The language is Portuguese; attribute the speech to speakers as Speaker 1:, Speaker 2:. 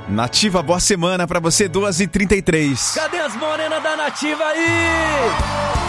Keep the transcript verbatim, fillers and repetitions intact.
Speaker 1: Nativa, boa semana pra você, duas e trinta e três.
Speaker 2: Cadê as morenas da Nativa aí?